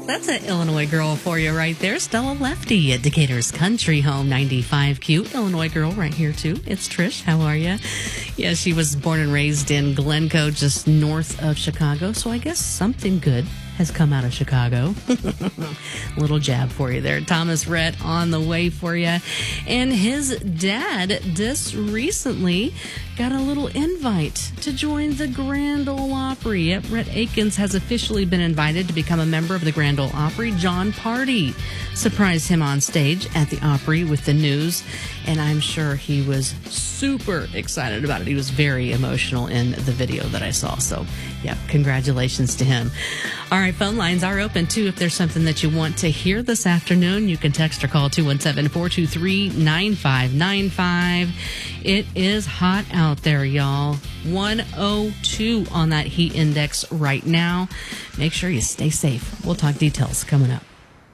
That's an Illinois girl for you right there. Stella Lefty at Decatur's Country Home 95Q. Illinois girl right here, too. It's Trish. How are you? Yeah, she was born and raised in Glencoe, just north of Chicago. So I guess something good has come out of Chicago. Little jab for you there. Thomas Rhett on the way for you. And his dad just recently got a little invite to join the Grand Ole Opry. Yep, Rhett Akins has officially been invited to become a member of the Grand Ole Opry. Jon Pardi surprised him on stage at the Opry with the news, and I'm sure he was super excited about it. He was very emotional in the video that I saw. So, yeah, congratulations to him. All right, phone lines are open, too. If there's something that you want to hear this afternoon, you can text or call 217-423-9595. It is hot out there, y'all. 102 on that heat index right now. Make sure you stay safe. We'll talk details coming up.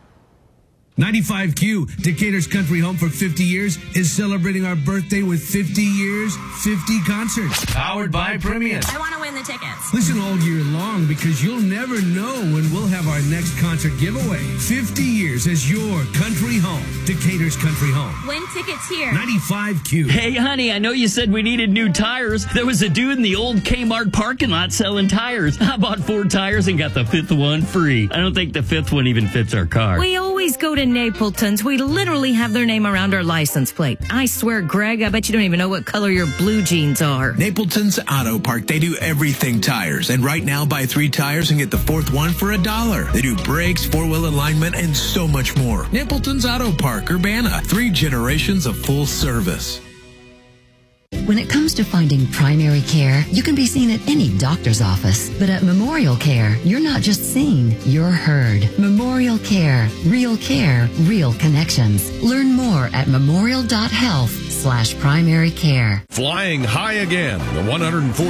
95Q, Decatur's Country Home for 50 years, is celebrating our birthday with 50 years, 50 concerts. Powered by Premium. I want to win the tickets. Listen all year long because you'll never know when we'll have our next concert giveaway. 50 years as your country home. Decatur's Country Home. Win tickets here. 95Q. Hey, honey, I know you said we needed new tires. There was a dude in the old Kmart parking lot selling tires. I bought 4 tires and got the 5th one free. I don't think the 5th one even fits our car. We always go to Napleton's. We literally have their name around our license plate. I swear, Greg, I bet you don't even know what color your blue jeans are. Napleton's Auto Park. They do everything tires. And right now, buy 3 tires and get the 4th one for $1. They do brakes, 4-wheel alignment, and so much more. Napleton's Auto Park, Urbana. 3 generations of full service. When it comes to finding primary care, you can be seen at any doctor's office. But at Memorial Care, you're not just seen, you're heard. Memorial Care. Real care, real connections. Learn more at memorial.health/primary care. Flying high again. The 140